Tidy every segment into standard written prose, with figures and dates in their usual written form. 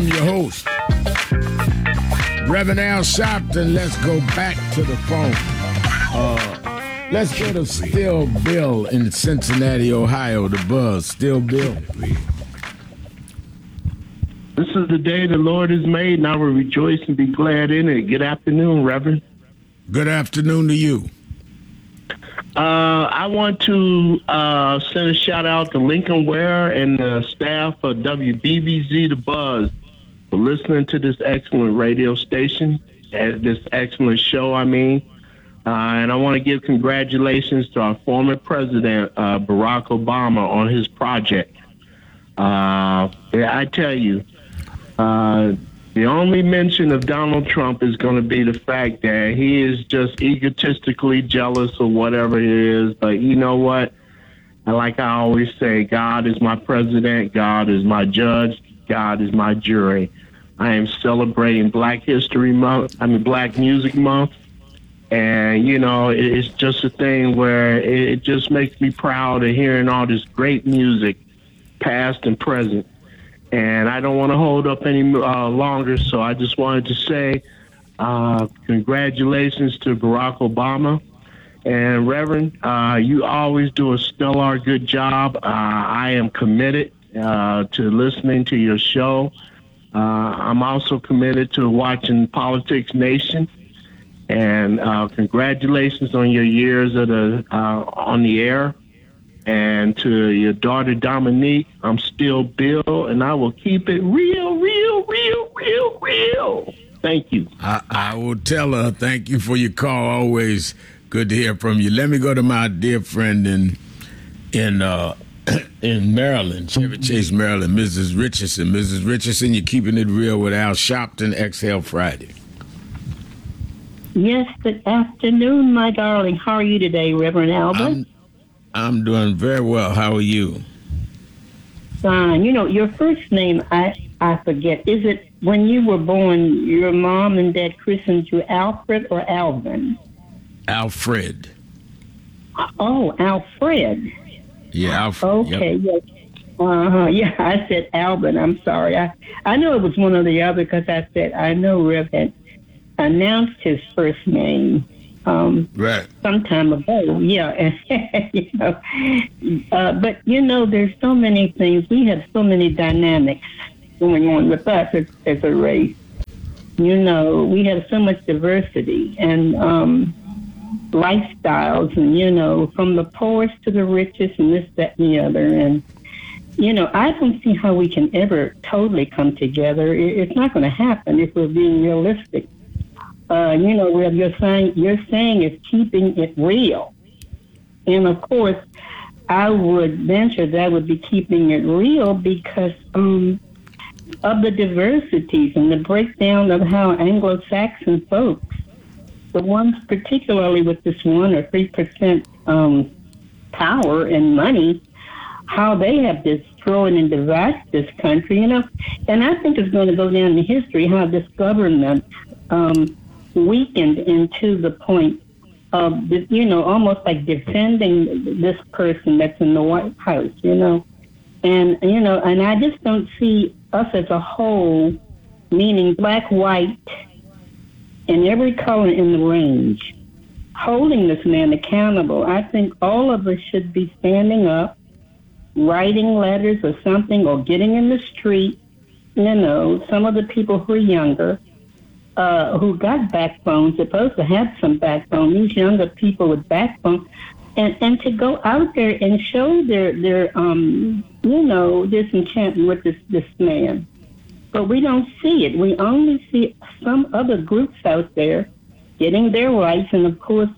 your host, Reverend Al Sharpton. Let's go back to the phone. Let's go to Still Bill in Cincinnati, Ohio, the Buzz. Still Bill. This is the day the Lord has made, and I will rejoice and be glad in it. Good afternoon, Reverend. Good afternoon to you. I want to send a shout out to Lincoln Ware and the staff of WBBZ The Buzz for listening to this excellent radio station, this excellent show, and I want to give congratulations to our former president, Barack Obama, on his project. I tell you, the only mention of Donald Trump is going to be the fact that he is just egotistically jealous or whatever it is. But you know what? Like I always say, God is my president. God is my judge. God is my jury. I am celebrating Black History Month. Black Music Month. And, it's just a thing where it just makes me proud of hearing all this great music, past and present. And I don't want to hold up any longer, so I just wanted to say congratulations to Barack Obama. And Reverend, you always do a stellar good job. I am committed to listening to your show. I'm also committed to watching Politics Nation. And congratulations on your years on the air. And to your daughter, Dominique, I'm Still Bill, and I will keep it real. Thank you. I will tell her, thank you for your call. Always good to hear from you. Let me go to my dear friend in Maryland, Chevy Chase, Maryland, Mrs. Richardson. Mrs. Richardson, you're keeping it real with Al Sharpton, Exhale Friday. Yes, good afternoon, my darling. How are you today, Reverend Albert? I'm doing very well. How are you? Fine. Your first name, I forget. Is it when you were born, your mom and dad christened you Alfred or Alvin? Alfred. Oh, Alfred. Yeah, Alfred. Okay, yep. Yes. Yeah, I said Alvin. I'm sorry. I know it was one or the other because I said, I know Rev had announced his first name. Right. Some time ago, yeah. But there's so many things. We have so many dynamics going on with us as a race. We have so much diversity and lifestyles, and from the poorest to the richest, and this, that, and the other. And I don't see how we can ever totally come together. It's not going to happen if we're being realistic. What you're saying is keeping it real. And of course, I would venture that would be keeping it real because of the diversities and the breakdown of how Anglo-Saxon folks, the ones particularly with this 1 or 3% power and money, how they have destroyed and divided this country, And I think it's going to go down in history how this government weakened into the point of, almost like defending this person that's in the White House, And I just don't see us as a whole, meaning black, white, and every color in the range, holding this man accountable. I think all of us should be standing up, writing letters or something, or getting in the street. Some of the people who are younger, who got backbone, supposed to have some backbone, these younger people with backbone, and to go out there and show their disenchantment with this man. But we don't see it. We only see some other groups out there getting their rights, and of course,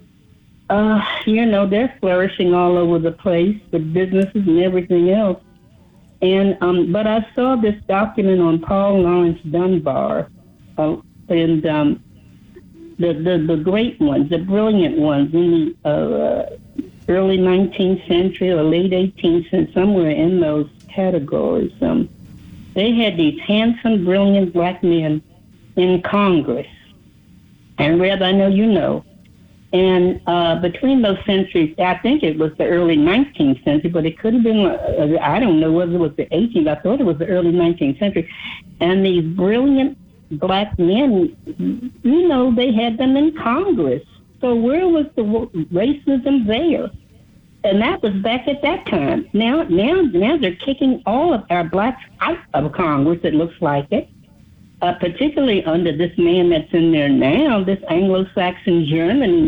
they're flourishing all over the place with businesses and everything else. And but I saw this document on Paul Laurence Dunbar, and the great ones, the brilliant ones in the early 19th century or late 18th century, somewhere in those categories. They had these handsome, brilliant black men in Congress. And Reb, I know you know. And between those centuries, I think it was the early 19th century, but it could have been, I don't know whether it was the 18th. I thought it was the early 19th century. And these brilliant black men, you know, they had them in Congress. So where was the racism there? And that was back at that time. Now they're kicking all of our blacks out of Congress, it looks like it. Particularly under this man that's in there now, this Anglo-Saxon German.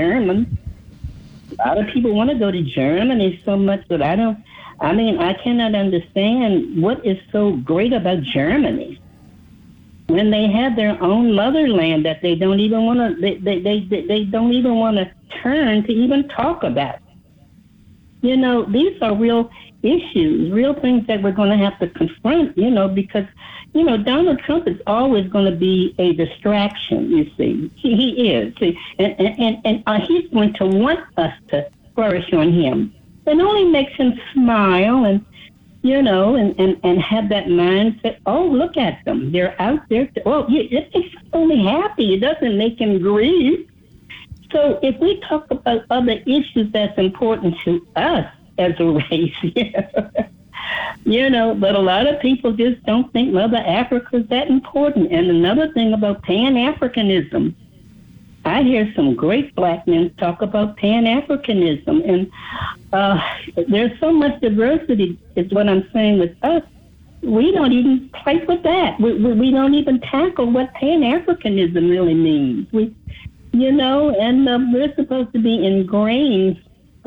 A lot of people want to go to Germany so much, but I cannot understand what is so great about Germany when they have their own motherland that they don't even want to, they don't even want to turn to even talk about. You know, these are real issues, real things that we're going to have to confront, you know, because, you know, Donald Trump is always going to be a distraction, you see. He is. See? And he's going to want us to flourish on him. It only makes him smile and, you know, and have that mindset. Oh, look at them. They're out there. It makes him only happy. It doesn't make him grieve. So if we talk about other issues that's important to us as a race, you know, but a lot of people just don't think Mother Africa is that important. And another thing about Pan-Africanism, I hear some great black men talk about Pan-Africanism, and there's so much diversity, is what I'm saying with us. We don't even play with that. We don't even tackle what Pan-Africanism really means. You know, and we're supposed to be ingrained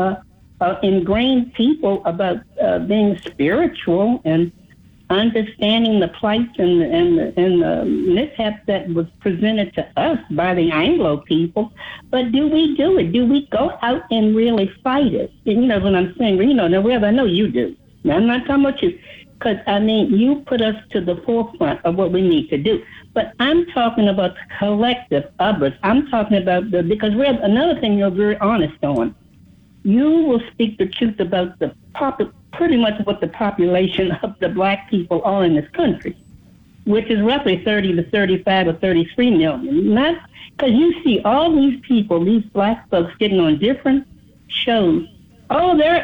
people about being spiritual and understanding the plights and the mishaps that was presented to us by the Anglo people. But do we do it? Do we go out and really fight it? And you know what I'm saying? You know, I know you do. Now, I'm not talking about you, because, I mean, you put us to the forefront of what we need to do. But I'm talking about the collective of us. I'm talking about because we're another thing you're very honest on. You will speak the truth about pretty much what the population of the black people are in this country, which is roughly 30 to 35 or 33 million. Not because you see all these people, these black folks getting on different shows. Oh, they're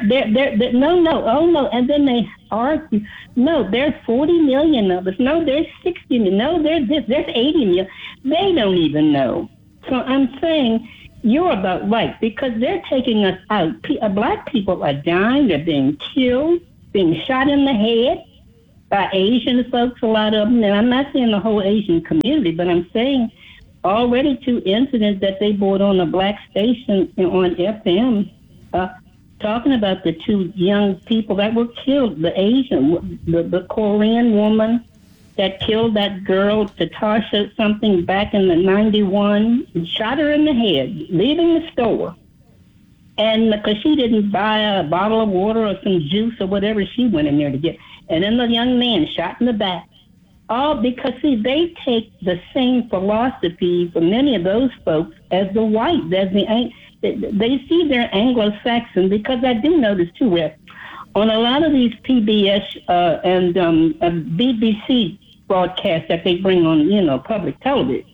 no, and then they argue. No, there's 40 million of us. No, there's 60 million. No, there's 80 million. They don't even know. So I'm saying you're about right, because they're taking us out. Black people are dying. They're being killed, being shot in the head by Asian folks, a lot of them. And I'm not saying the whole Asian community, but I'm saying already 2 incidents that they brought on a black station on FM, talking about the 2 young people that were killed, the Asian, the Korean woman that killed that girl, Tatasha something, back in the 91, shot her in the head, leaving the store. And because she didn't buy a bottle of water or some juice or whatever she went in there to get. And then the young man shot in the back. All because, see, they take the same philosophy for many of those folks as the whites, they see they're Anglo-Saxon, because I do notice too, where on a lot of these PBS and BBC broadcasts that they bring on, you know, public television,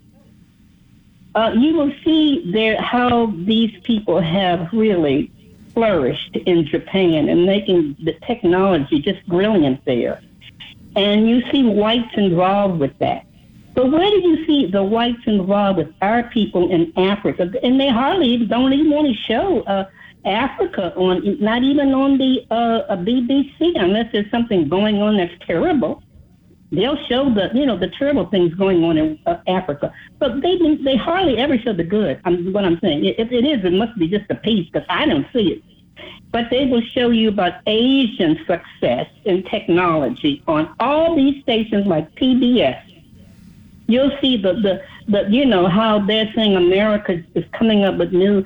you will see how these people have really flourished in Japan and making the technology just brilliant there. And you see whites involved with that. But where do you see the whites involved with our people in Africa? And they don't even want to show Africa on, not even on the BBC, unless there's something going on that's terrible. They'll show the terrible things going on in Africa. But they hardly ever show the good. What I'm saying. If it is, it must be just a piece, because I don't see it. But they will show you about Asian success in technology on all these stations like PBS. You'll see how they're saying America is coming up with new,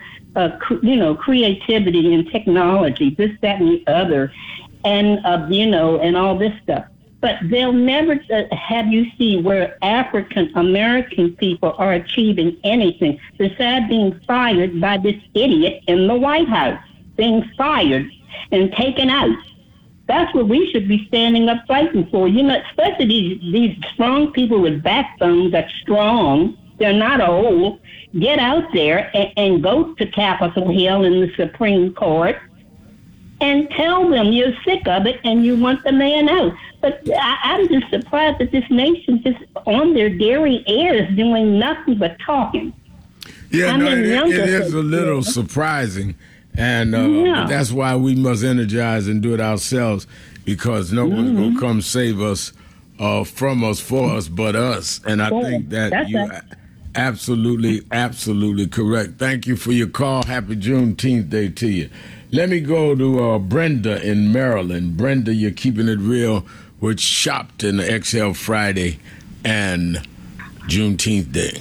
creativity and technology, this, that, and the other, and and all this stuff. But they'll never have you see where African American people are achieving anything besides being fired by this idiot in the White House, being fired and taken out. That's what we should be standing up fighting for. Especially these strong people with backbones that's strong, They're not old. Get out there and go to Capitol Hill in the Supreme Court and tell them you're sick of it and you want the man out. But I'm just surprised that this nation's just on their dairy ears doing nothing but talking. Yeah, it is a little surprising. And that's why we must energize and do it ourselves, because no one's going to come save us from us, for us, but us. And I think that you're absolutely correct. Thank you for your call. Happy Juneteenth Day to you. Let me go to Brenda in Maryland. Brenda, you're keeping it real with Shopton, Exhale Friday, and Juneteenth Day.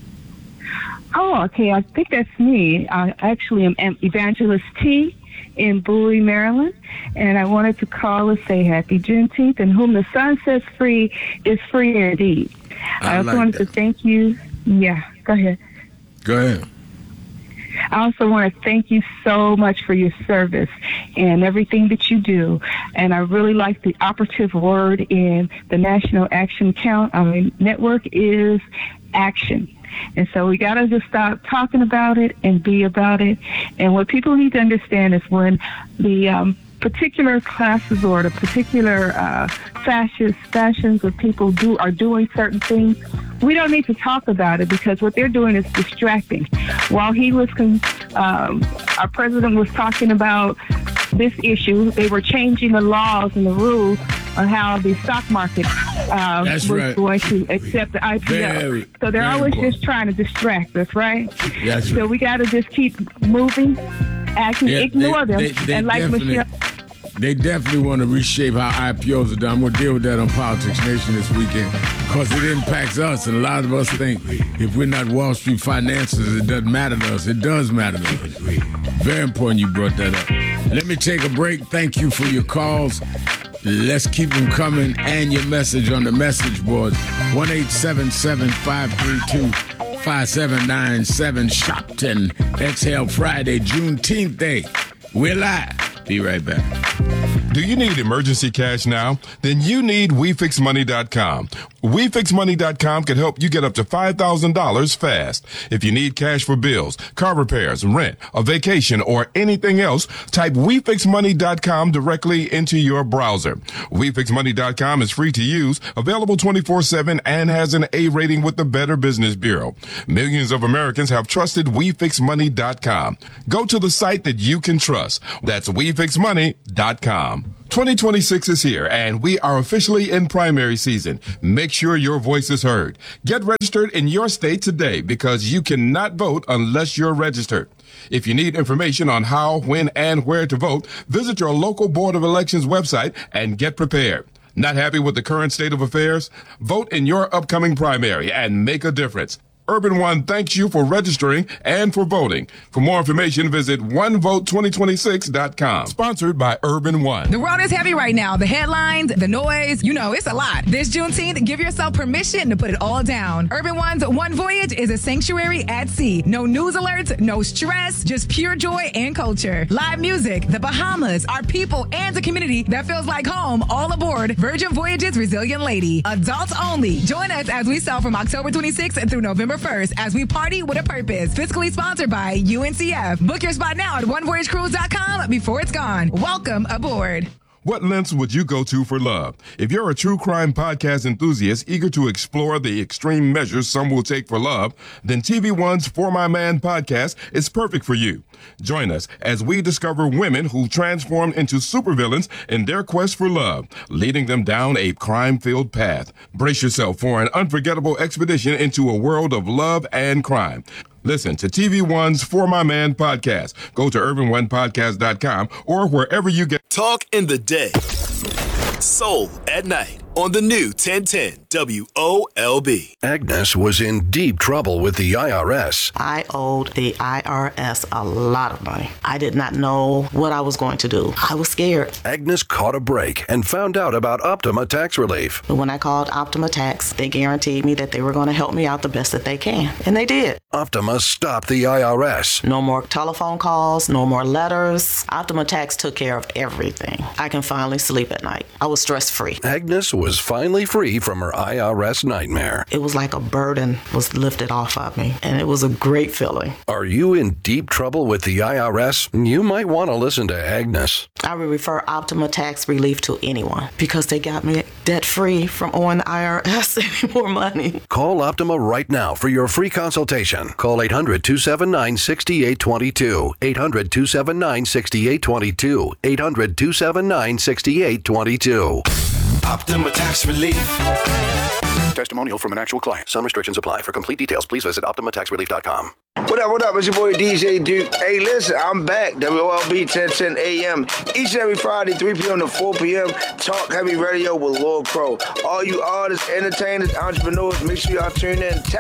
Oh, okay. I think that's me. I actually am Evangelist T in Bowie, Maryland, and I wanted to call and say Happy Juneteenth, and whom the sun sets free is free indeed. I also wanted to thank you. Yeah, go ahead. Go ahead. I also want to thank you so much for your service and everything that you do. And I really like the operative word in the National Action Network is action. And so we got to just stop talking about it and be about it. And what people need to understand is when the particular classes or the particular fashions of people are doing certain things, we don't need to talk about it, because what they're doing is distracting. While our president was talking about this issue, they were changing the laws and the rules on how the stock market was going to accept the IPO. So they're always just trying to distract us, right? So we got to just keep moving, acting, ignore them. And like Michelle... They definitely want to reshape how IPOs are done. I'm going to deal with that on Politics Nation this weekend, because it impacts us. And a lot of us think if we're not Wall Street financiers, it doesn't matter to us. It does matter to us. Very important you brought that up. Let me take a break. Thank you for your calls. Let's keep them coming, and your message on the message boards. 1-877-532-5797. Shopton, Exhale Friday, Juneteenth Day. We're live. Be right back. Do you need emergency cash now? Then you need WeFixMoney.com. WeFixMoney.com can help you get up to $5,000 fast. If you need cash for bills, car repairs, rent, a vacation, or anything else, type WeFixMoney.com directly into your browser. WeFixMoney.com is free to use, available 24/7, and has an A rating with the Better Business Bureau. Millions of Americans have trusted WeFixMoney.com. Go to the site that you can trust. That's WeFixMoney.com. 2026 is here, and we are officially in primary season. Make sure your voice is heard. Get registered in your state today, because you cannot vote unless you're registered. If you need information on how, when, and where to vote, visit your local Board of Elections website and get prepared. Not happy with the current state of affairs? Vote in your upcoming primary and make a difference. Urban One thanks you for registering and for voting. For more information, visit onevote2026.com. Sponsored by Urban One. The world is heavy right now. The headlines, the noise, it's a lot. This Juneteenth, give yourself permission to put it all down. Urban One's One Voyage is a sanctuary at sea. No news alerts, no stress, just pure joy and culture. Live music, the Bahamas, our people, and a community that feels like home, all aboard Virgin Voyages Resilient Lady. Adults only. Join us as we sail from October 26th through November 1st as we party with a purpose. Fiscally sponsored by UNCF. Book your spot now at onevoyagecruise.com before it's gone. Welcome aboard. What lengths would you go to for love? If you're a true crime podcast enthusiast eager to explore the extreme measures some will take for love, then TV One's For My Man podcast is perfect for you. Join us as we discover women who transform into supervillains in their quest for love, leading them down a crime-filled path. Brace yourself for an unforgettable expedition into a world of love and crime. Listen to TV One's For My Man podcast. Go to urbanonepodcast.com or wherever you get Talk in the Day. Soul at Night on the new 1010 WOLB. Agnes was in deep trouble with the IRS. I owed the IRS a lot of money. I did not know what I was going to do. I was scared. Agnes caught a break and found out about Optima Tax Relief. When I called Optima Tax, they guaranteed me that they were going to help me out the best that they can. And they did. Optima stopped the IRS. No more telephone calls, no more letters. Optima Tax took care of everything. I can finally sleep at night. I was stress-free. Agnes was finally free from her IRS nightmare. It was like a burden was lifted off of me, and it was a great feeling. Are you in deep trouble with the IRS? You might want to listen to Agnes. I would refer Optima Tax Relief to anyone because they got me debt-free from owing the IRS any more money. Call Optima right now for your free consultation. Call 800-279-6822. 800-279-6822. 800-279-6822. Optima Tax Relief. Testimonial from an actual client. Some restrictions apply. For complete details, please visit OptimaTaxRelief.com. What up? It's your boy DJ Duke. Hey, listen, I'm back. WLB 1010 AM. Each and every Friday, 3 p.m. to 4 p.m. Talk Heavy Radio with Lord Crow. All you artists, entertainers, entrepreneurs, make sure y'all tune in.